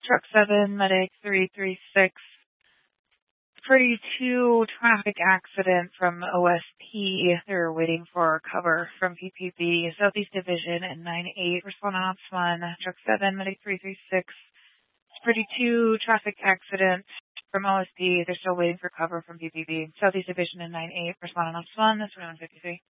Truck 7, Medic 336. Pretty 2 traffic accident from OSP. They're waiting for cover from PPB. Southeast Division and 9-8. Respond on Ops 1. Truck 7, Medic 336. Pretty 2 traffic accident from OSP. They're still waiting for cover from PPB. Southeast Division and 9-8. Respond on Ops 1. That's 153.